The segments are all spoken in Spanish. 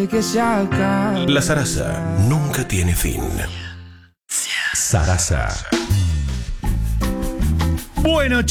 La zaraza nunca tiene fin. Sarasa. Bueno,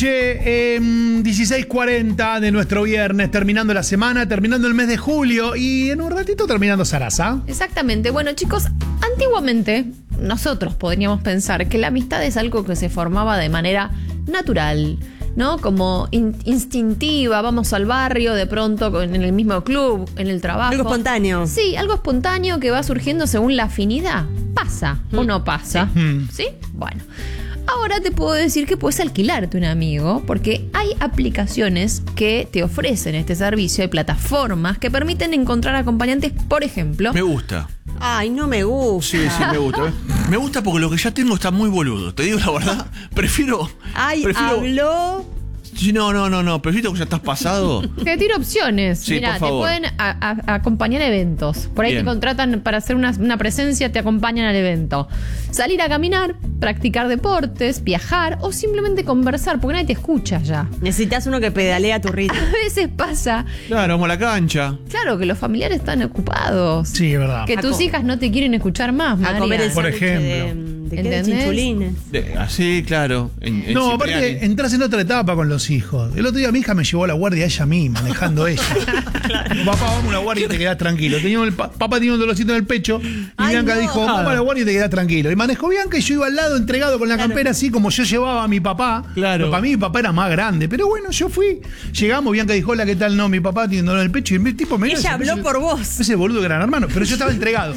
16:40 de nuestro viernes, terminando la semana, terminando el mes de julio y en un ratito terminando Sarasa. Exactamente. Bueno, chicos, antiguamente nosotros podríamos pensar que la amistad es algo que se formaba de manera natural, ¿no? Como instintiva, vamos al barrio, de pronto en el mismo club, en el trabajo. Algo espontáneo. Sí, algo espontáneo que va surgiendo según la afinidad. ¿Pasa o no pasa? ¿Sí? Bueno. Ahora te puedo decir que puedes alquilarte un amigo porque hay aplicaciones que te ofrecen este servicio, hay plataformas que permiten encontrar acompañantes, por ejemplo. Me gusta. Ay, no me gusta. Sí, me gusta. Me gusta porque lo que ya tengo está muy boludo. Te digo la verdad. Prefiero. Habló. Sí, no. Prefiero que ya estás pasado. Te tiro opciones. Sí, Mirá, por favor. te pueden acompañar a eventos. Por ahí Bien. te contratan para hacer una presencia, te acompañan al evento. Salir a caminar, practicar deportes, viajar o simplemente conversar, porque nadie te escucha ya. Necesitas uno que pedalea a tu ritmo. A veces pasa, Claro, vamos a la cancha. claro, que los familiares están ocupados. Sí, es verdad. Que tus hijas no te quieren escuchar más, A María. comer el Por sándwich ejemplo. de ¿Entendés? chinchulines. Así, claro. En No, Cipriani. aparte entras en otra etapa con los hijos. El otro día mi hija me llevó a la guardia ella misma, manejando ella. Papá, vamos a la guardia y te quedás tranquilo. Papá tenía un dolorcito en el pecho y Ay, Bianca no. dijo, vamos a la guardia y te quedás tranquilo. Y manejó Bianca y yo iba al lado entregado con la campera así como yo llevaba a mi papá. Claro. Pero para mí mi papá era más grande. Pero bueno, yo fui. Llegamos, Bianca dijo, hola, ¿qué tal? No, mi papá tiene dolor en el pecho. Y el tipo me vio, Ella habló por vos. Ese boludo gran hermano. Pero yo estaba entregado.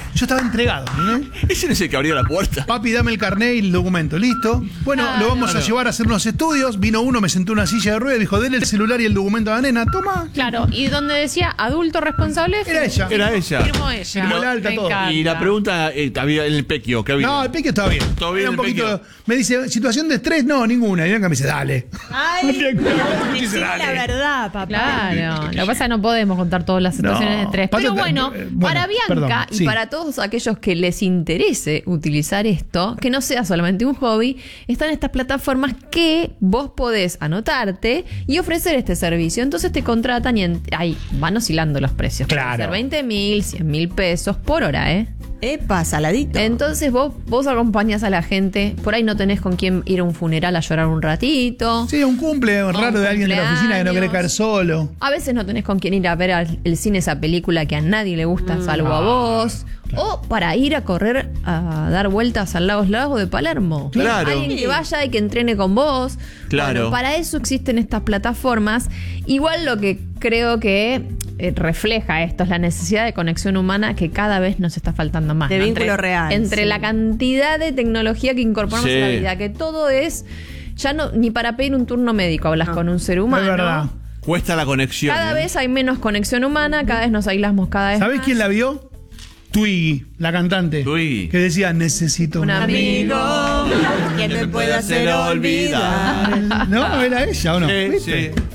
¿No? Ese no es el que abrió la puerta. Papi, dame el carnet y el documento. ¿Listo? Bueno, lo vamos a llevar a hacer unos estudios. Vino uno, me sentó en una silla de ruedas y dijo, denle el celular y el documento a la nena. Toma. Claro, y donde decía adulto responsable, Era ella. Era ella. firmó ella. Firmó el alta, Me todo. encanta. Y la pregunta, había en el pequio, ¿qué había? No, el pequeño estaba bien. Todo bien, Era un el poquito. pequeño. Me dice, ¿situación de estrés? No, ninguna. Y Bianca me dice, dale. Ay, Dice, decime dale. la verdad, papá. Claro, lo que pasa es que no podemos contar todas las situaciones No. de estrés. Pasa Pero que- bueno, bueno, para Bianca perdón, y sí. para todos aquellos que les interese utilizar esto, que no sea solamente un hobby, están estas plataformas que vos podés anotarte y ofrecer este servicio. Entonces te contratan y ahí van oscilando los precios. Claro. Pueden ser 20.000, 100.000 pesos por hora, ¿eh? Epa, saladito. Entonces vos acompañás a la gente, por ahí no tenés con quién ir a un funeral a llorar un ratito. Sí, un cumple raro de alguien de la oficina que no quiere caer cumpleaños. solo. A veces no tenés con quién ir a ver al cine esa película que a nadie le gusta salvo a vos. O para ir a correr a dar vueltas al lago de Palermo. Claro. Alguien que vaya y que entrene con vos. Claro. Bueno, para eso existen estas plataformas. Igual lo que creo que refleja esto es la necesidad de conexión humana que cada vez nos está faltando más. De ¿no? vínculo real, Entre sí. la cantidad de tecnología que incorporamos Sí. a la vida, que todo es... Ya no, ni para pedir un turno médico hablas con un ser humano. Es verdad. Cuesta la conexión. Cada vez hay menos conexión humana, cada vez nos aislamos cada vez ¿Sabés más. quién la vio? Twiggy, la cantante. Twiggy. Que decía, necesito Un un amigo. que me puede hacer olvidar. No, era ella, ¿o no? Sí, ¿Viste? sí.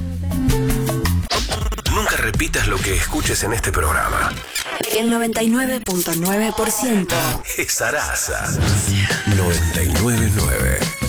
Nunca repitas lo que escuches en este programa. El 99.9%. Es Sarasa 99.9.